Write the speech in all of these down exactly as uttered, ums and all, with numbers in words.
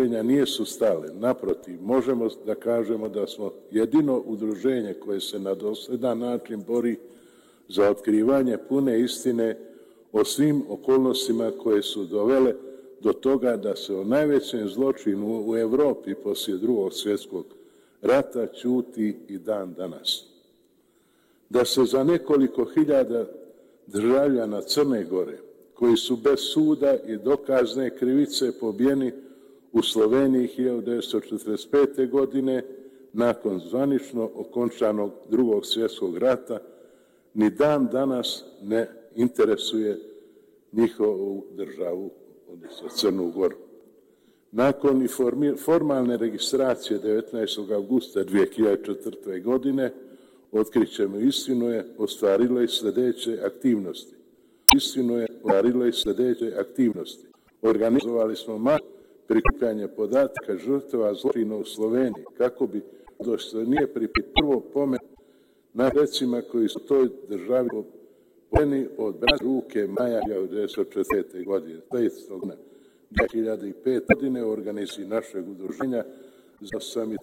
trpljenja nisu stale. Naprotiv, možemo da kažemo da smo jedino udruženje koje se na dosledan način bori za otkrivanje pune istine o svim okolnostima koje su dovele do toga da se o najvećem zločinu u Evropi poslije Drugog svjetskog rata ćuti i dan danas. Da se za nekoliko hiljada državljana Crne Gore, koji su bez suda i dokazne krivice pobijeni u Sloveniji hiljadu devetsto četrdeset pete. godine, nakon zvanično okončanog Drugog svjetskog rata, ni dan danas ne interesuje njihovu državu, odnosno Crnu Goru. Nakon formalne registracije devetnaestog avgusta dvije hiljade četvrte. godine otkrićemo istinu je ostvarilo i sljedeće aktivnosti. Istinu je ostvarilo i sljedeće aktivnosti. Organizovali smo masu prikupljanje podataka žrtava zločina u Sloveniji kako bi došlo nije pripit prvo pomen na recima koji su toj državi pobijeni od braće ruke maja hiljadu devetsto četrdeset pete. godine. dvije hiljade pete. godine u organizaciji našeg udruženja za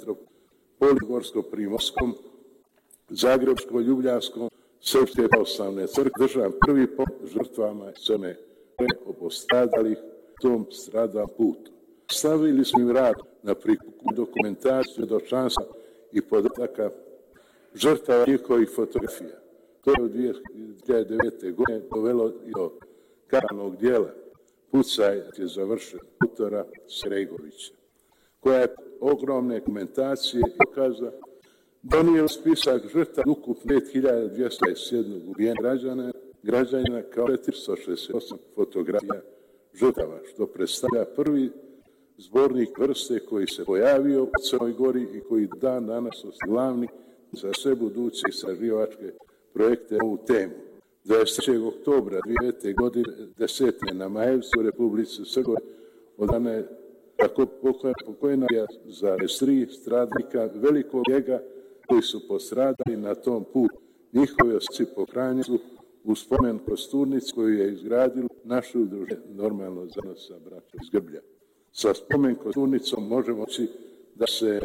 Samitropol-Gorsko-Primorskom, Zagrebsko-Ljubljanskom, Srpske pravoslavne crkve državam prvi pomoć žrtvama Crne Gore postradalih tom stradalom putu. Stavili smo im rad na prikupljanju dokumentaciju, svjedočanstva i podataka žrtava njihovih fotografija. To je u dvije hiljade devete. godine dovelo i do kaznenog djela pucaj je završen autora Sregovića, koja je ogromne dokumentacije i dokaza donio spisak žrtava ukupno pet hiljada dvjesto dvadeset jedan ubijenih građana, građanina kao četiristo šezdeset osam fotografija žrtava, što predstavlja prvi zbornik vrste koji se pojavio u Crnoj Gori i koji dan danas ostaje glavni za sve buduće istraživačke projekte na ovu temu. dvadeset trećeg oktobra dvije hiljade devete. godine desete na Majevcu u Republici Srpskoj odana je tako pokojna za dvadeset tri stradnika velikog bijega koji su postradali na tom putu. Njihovi ostaci pohranjeni su u spomen kosturnici koju je izgradilo naše udruženje normalno zajedno sa braćom iz Grblja. Sa spomen kosturnicom možemo reći da se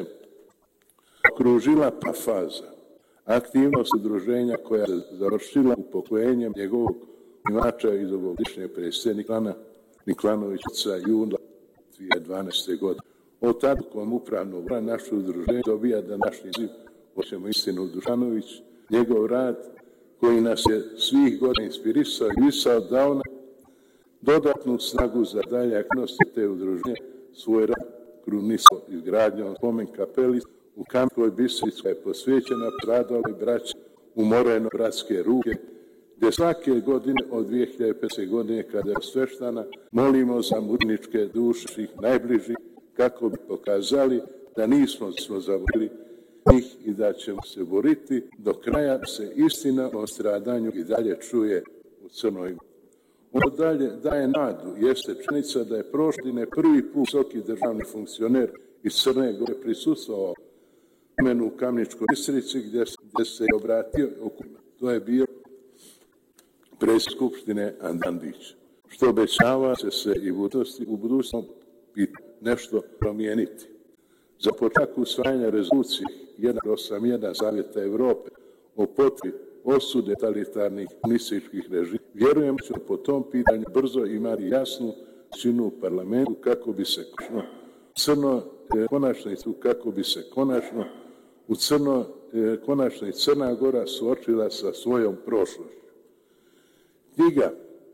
okružila ta faza aktivnost udruženja koja se završila upokojenjem njegovog imača i dugogodišnjeg predsjednika Niklana Niklanovića juna dvije hiljade dvanaeste. godine. Od tada kom upravnog odbora naše udruženje dobija današnji naziv Hoćemo istinu Dušanović, njegov rad koji nas je svih godina inspirisao i visao dao nam dodatnu snagu za dalje aktivnosti te udruženje. Svoj rad krunisao izgradnjom spomen kapeli u Kamskoj Bistrici koja je posvećena stradaloj braći umoreno bratske ruke, gdje svake godine od dvije hiljade pete. godine kada je osveštana molimo za mučeničke duše svih najbližih kako bi pokazali da nismo smo zaboravili njih i da ćemo se boriti do kraja se istina o stradanju i dalje čuje u Crnoj Gori. Ono dalje daje nadu jeste činjenica da je prošle godine prvi put visoki državni funkcioner iz Crne Gore prisustvovao u Kamničkoj Bistrici gdje, gdje se je obratio okupima. To je bio predsjednik Skupštine Andandić, što obećava se se i u budućnosti nešto promijeniti. Za početak usvajanja rezolucije jedan osam jedan Savjeta Evrope o potrebi osude totalitarnih komunističkih režima, vjerujem da ćemo po tom pitanju brzo imati jasnu većinu u parlamentu kako bi se konačno crno konačnicu kako bi se konačno u crno konačno i Crna Gora suočila sa svojom prošlošću. Knjiga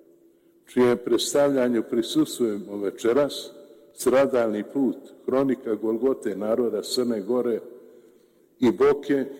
čijem predstavljanju prisustvujemo večeras, Stradalni put, hronika Golgote naroda Crne Gore i Boke